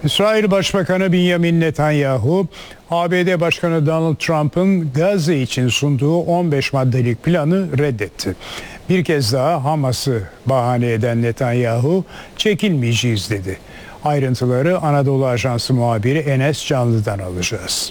İsrail Başbakanı Benjamin Netanyahu, ABD Başkanı Donald Trump'ın Gazze için sunduğu 15 maddelik planı reddetti. Bir kez daha Hamas'ı bahane eden Netanyahu, çekilmeyeceğiz dedi. Ayrıntıları Anadolu Ajansı muhabiri Enes Canlı'dan alacağız.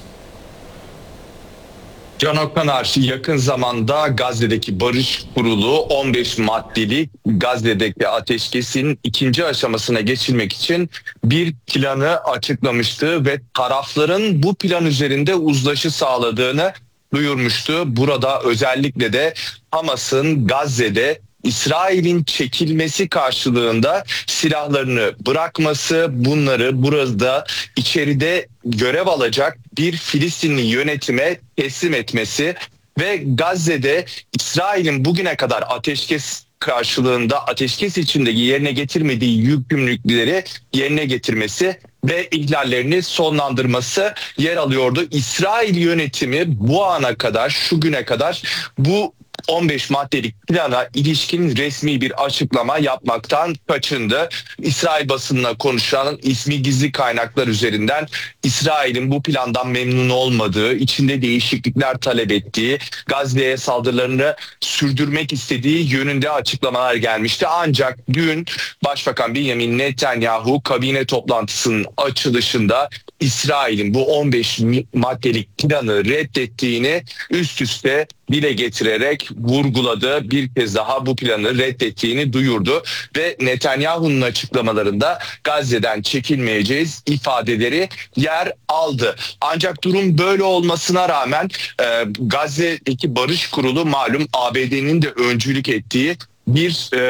Can Okanar, yakın zamanda Gazze'deki Barış Kurulu 15 maddelik Gazze'deki ateşkesin ikinci aşamasına geçilmek için bir planı açıklamıştı ve tarafların bu plan üzerinde uzlaşı sağladığını duyurmuştu. Burada özellikle de Hamas'ın Gazze'de İsrail'in çekilmesi karşılığında silahlarını bırakması, bunları burada içeride görev alacak bir Filistinli yönetime teslim etmesi ve Gazze'de İsrail'in bugüne kadar ateşkes karşılığında ateşkes içinde yerine getirmediği yükümlülükleri yerine getirmesi ve ihlallerini sonlandırması yer alıyordu. İsrail yönetimi bu ana kadar, şu güne kadar bu 15 maddelik plana ilişkin resmi bir açıklama yapmaktan kaçındı. İsrail basınına konuşan ismi gizli kaynaklar üzerinden İsrail'in bu plandan memnun olmadığı, içinde değişiklikler talep ettiği, Gazze'ye saldırılarını sürdürmek istediği yönünde açıklamalar gelmişti. Ancak dün Başbakan Benjamin Netanyahu kabine toplantısının açılışında İsrail'in bu 15 maddelik planı reddettiğini üst üste dile getirerek vurguladı. Bir kez daha bu planı reddettiğini duyurdu ve Netanyahu'nun açıklamalarında Gazze'den çekilmeyeceğiz ifadeleri yer aldı. Ancak durum böyle olmasına rağmen Gazze'deki Barış Kurulu malum ABD'nin de öncülük ettiği bir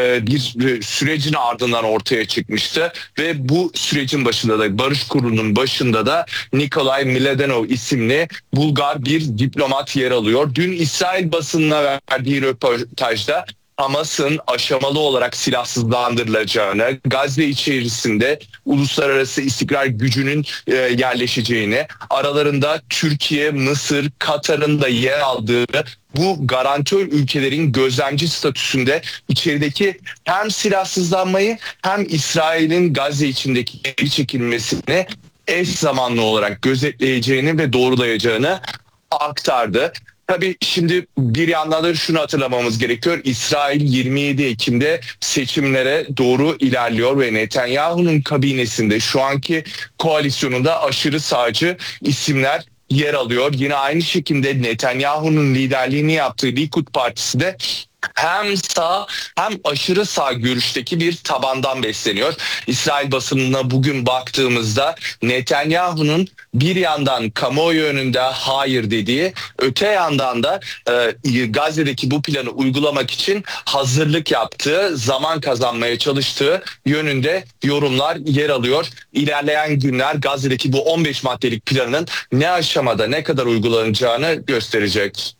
sürecin ardından ortaya çıkmıştı ve bu sürecin başında da Barış Kurulu'nun başında da Nikolay Mladenov isimli Bulgar bir diplomat yer alıyor. Dün İsrail basınına verdiği röportajda Hamas'ın aşamalı olarak silahsızlandırılacağını, Gazze içerisinde uluslararası istikrar gücünün yerleşeceğini, aralarında Türkiye, Mısır, Katar'ın da yer aldığı bu garantör ülkelerin gözlemci statüsünde içerideki hem silahsızlanmayı hem İsrail'in Gazze içindeki geri çekilmesini eş zamanlı olarak gözetleyeceğini ve doğrulayacağını aktardı. Tabii şimdi bir yandan da şunu hatırlamamız gerekiyor. İsrail 27 Ekim'de seçimlere doğru ilerliyor ve Netanyahu'nun kabinesinde şu anki koalisyonunda aşırı sağcı isimler yer alıyor. Yine aynı şekilde Netanyahu'nun liderliğini yaptığı Likud Partisi de hem sağ hem aşırı sağ görüşteki bir tabandan besleniyor. İsrail basınına bugün baktığımızda Netanyahu'nun bir yandan kamuoyu önünde hayır dediği, öte yandan da Gazze'deki bu planı uygulamak için hazırlık yaptığı, zaman kazanmaya çalıştığı yönünde yorumlar yer alıyor. İlerleyen günler Gazze'deki bu 15 maddelik planın ne aşamada, ne kadar uygulanacağını gösterecek.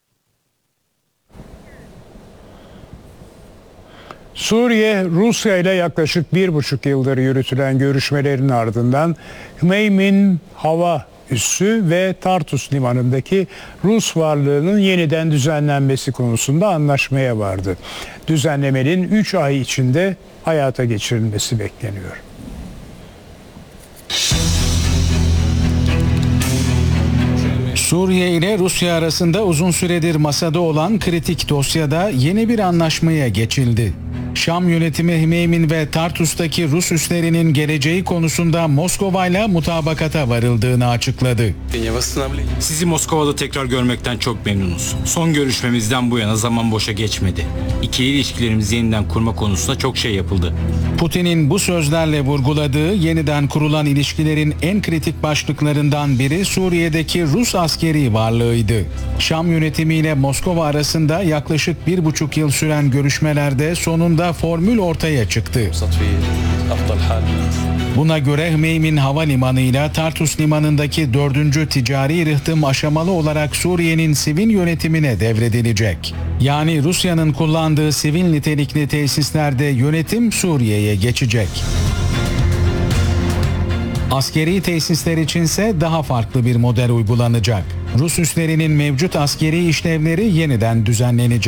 Suriye, Rusya ile yaklaşık 1,5 yıldır yürütülen görüşmelerin ardından Hmeymin hava üssü ve Tartus limanındaki Rus varlığının yeniden düzenlenmesi konusunda anlaşmaya vardı. Düzenlemenin 3 ay içinde hayata geçirilmesi bekleniyor. Suriye ile Rusya arasında uzun süredir masada olan kritik dosyada yeni bir anlaşmaya geçildi. Şam yönetimi Hmeymin ve Tartus'taki Rus üslerinin geleceği konusunda Moskova ile mutabakata varıldığını açıkladı. Sizi Moskova'da tekrar görmekten çok memnunuz. Son görüşmemizden bu yana zaman boşa geçmedi. İkili ilişkilerimizi yeniden kurma konusunda çok şey yapıldı. Putin'in bu sözlerle vurguladığı yeniden kurulan ilişkilerin en kritik başlıklarından biri Suriye'deki Rus askeri varlığıydı. Şam yönetimiyle Moskova arasında yaklaşık 1,5 yıl süren görüşmelerde sonunda formül ortaya çıktı. Buna göre Hmeymin Havalimanı ile Tartus Limanı'ndaki 4. ticari rıhtım aşamalı olarak Suriye'nin sivil yönetimine devredilecek. Yani Rusya'nın kullandığı sivil nitelikli tesislerde yönetim Suriye'ye geçecek. Askeri tesisler içinse daha farklı bir model uygulanacak. Rus üslerinin mevcut askeri işlevleri yeniden düzenlenecek.